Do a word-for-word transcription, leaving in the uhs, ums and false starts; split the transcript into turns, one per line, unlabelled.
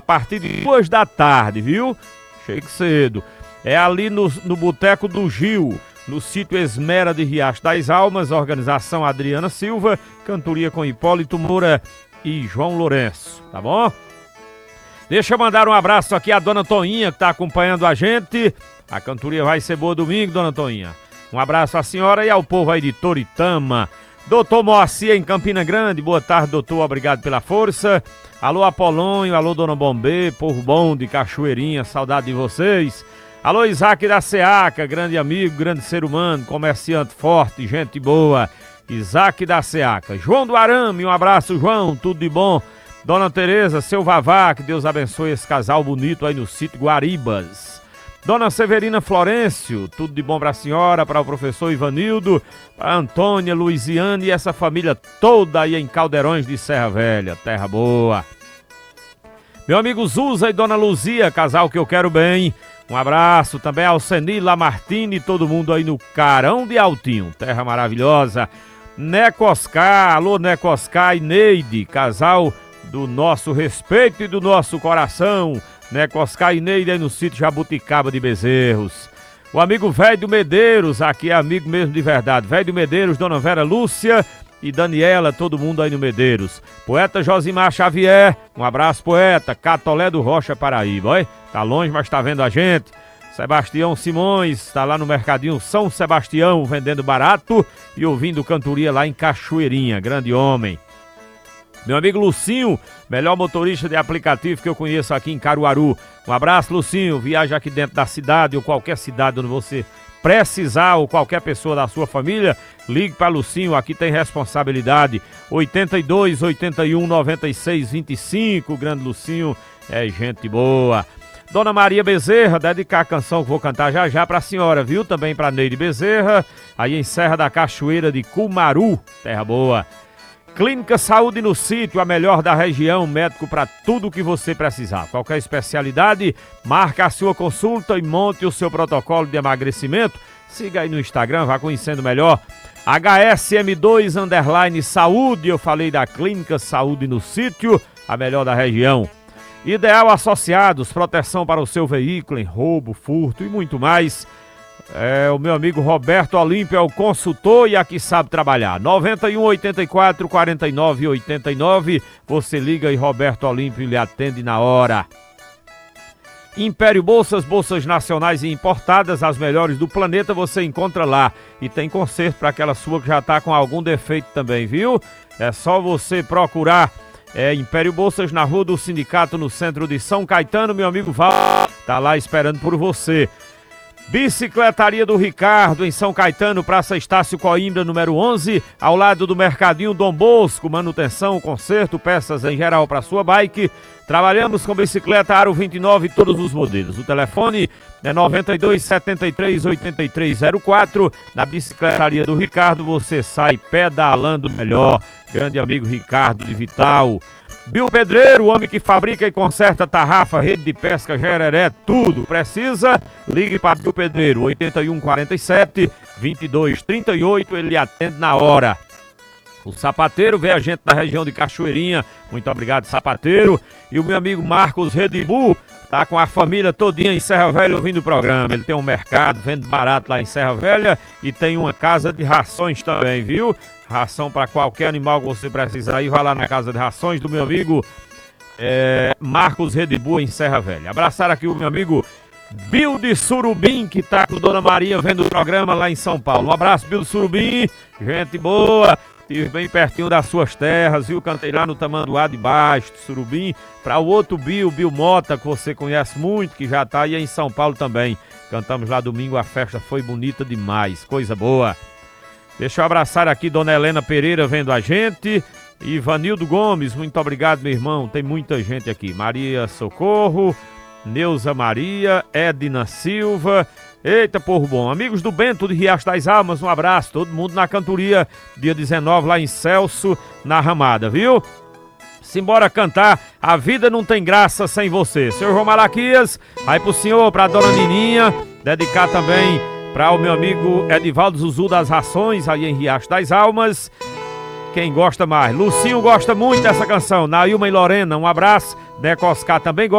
partir de duas da tarde, viu? Chegue cedo. É ali no, no Boteco do Gil, no sítio Esmera de Riacho das Almas, organização Adriana Silva, cantoria com Hipólito Moura e João Lourenço, tá bom? Deixa eu mandar um abraço aqui à dona Toinha, que está acompanhando a gente. A cantoria vai ser boa domingo, dona Toinha. Um abraço à senhora e ao povo aí de Toritama. Doutor Moacir em Campina Grande, boa tarde, doutor, obrigado pela força. Alô Apolônio, alô Dona Bombê, povo bom de Cachoeirinha, saudade de vocês. Alô Isaac da Seaca, grande amigo, grande ser humano, comerciante forte, gente boa. Isaac da Seaca. João do Arame, um abraço, João, tudo de bom. Dona Tereza, seu Vavá, que Deus abençoe esse casal bonito aí no sítio Guaribas. Dona Severina Florencio, tudo de bom para a senhora, para o professor Ivanildo, para a Antônia, Luiziane e essa família toda aí em Caldeirões de Serra Velha, terra boa. Meu amigo Zuza e Dona Luzia, casal que eu quero bem. Um abraço também ao Seni Lamartine e todo mundo aí no Carão de Altinho, terra maravilhosa. Neco Oscar, alô Neco Oscar e Neide, casal do nosso respeito e do nosso coração. Neco Oscar e Neide aí no sítio Jabuticaba de Bezerros. O amigo Velho Medeiros, aqui é amigo mesmo de verdade. Velho Medeiros, Dona Vera Lúcia e Daniela, todo mundo aí no Medeiros. Poeta Josimar Xavier, um abraço poeta. Catolé do Rocha, Paraíba, oi? Tá longe, mas tá vendo a gente. Sebastião Simões, tá lá no Mercadinho São Sebastião, vendendo barato e ouvindo cantoria lá em Cachoeirinha, grande homem. Meu amigo Lucinho, melhor motorista de aplicativo que eu conheço aqui em Caruaru. Um abraço, Lucinho. Viaja aqui dentro da cidade ou qualquer cidade onde você precisar ou qualquer pessoa da sua família, ligue para Lucinho, aqui tem responsabilidade. oitenta e dois, oitenta e um, noventa e seis, vinte e cinco, grande Lucinho, é gente boa. Dona Maria Bezerra, dedicar a canção que vou cantar já já pra senhora, viu? Também pra Neide Bezerra, aí em Serra da Cachoeira de Cumaru, terra boa. Clínica Saúde no Sítio, a melhor da região, médico para tudo o que você precisar. Qualquer especialidade, marca a sua consulta e monte o seu protocolo de emagrecimento. Siga aí no Instagram, vá conhecendo melhor. H S M dois underline Saúde, eu falei da Clínica Saúde no Sítio, a melhor da região. Ideal Associados, proteção para o seu veículo em roubo, furto e muito mais. É, o meu amigo Roberto Olímpio é o consultor e aqui sabe trabalhar. noventa e um, oitenta e quatro, quarenta e nove, oitenta e nove. Você liga e Roberto Olímpio lhe atende na hora. Império Bolsas, bolsas nacionais e importadas, as melhores do planeta, você encontra lá. E tem conserto para aquela sua que já está com algum defeito também, viu? É só você procurar é, Império Bolsas na Rua do Sindicato, no centro de São Caetano. Meu amigo Val tá lá esperando por você. Bicicletaria do Ricardo, em São Caetano, Praça Estácio Coimbra, número onze, ao lado do Mercadinho Dom Bosco, manutenção, conserto, peças em geral para sua bike. Trabalhamos com bicicleta Aro vinte e nove, todos os modelos. O telefone é noventa e dois, setenta e três, oitenta e três zero quatro. Na Bicicletaria do Ricardo você sai pedalando melhor. Grande amigo Ricardo de Vital. Bill Pedreiro, o homem que fabrica e conserta tarrafa, rede de pesca, gereré, tudo. Precisa? Ligue para Bill Pedreiro, oitenta e um, quarenta e sete, vinte e dois, trinta e oito, ele atende na hora. O Sapateiro vê a gente na região de Cachoeirinha, muito obrigado, Sapateiro. E o meu amigo Marcos Redibu tá com a família todinha em Serra Velha ouvindo o programa. Ele tem um mercado, vende barato lá em Serra Velha e tem uma casa de rações também, viu? Ração para qualquer animal que você precisar ir, vai lá na casa de rações do meu amigo é, Marcos Redibu em Serra Velha. Abraçar aqui o meu amigo Bill de Surubim, que tá com Dona Maria vendo o programa lá em São Paulo. Um abraço, Bill de Surubim, gente boa. Estive bem pertinho das suas terras, viu? Cantei lá no Tamanduá de Baixo, de Surubim. Para o outro Bill, Bill Mota, que você conhece muito, que já tá aí em São Paulo também. Cantamos lá domingo, a festa foi bonita demais, coisa boa. Deixa eu abraçar aqui Dona Helena Pereira vendo a gente. Ivanildo Gomes, muito obrigado, meu irmão. Tem muita gente aqui. Maria Socorro, Neuza Maria, Edna Silva. Eita, porro bom. Amigos do Bento de Riacho das Almas, um abraço. Todo mundo na cantoria, dia dezenove, lá em Celso, na Ramada, viu? Simbora cantar A Vida Não Tem Graça Sem Você. Senhor João Malaquias, aí pro senhor, pra Dona Nininha, dedicar também para o meu amigo Edivaldo Zuzu das Rações, aí em Riacho das Almas. Quem gosta mais? Lucinho gosta muito dessa canção. Nailma e Lorena, um abraço. Neco Oscar também gosta.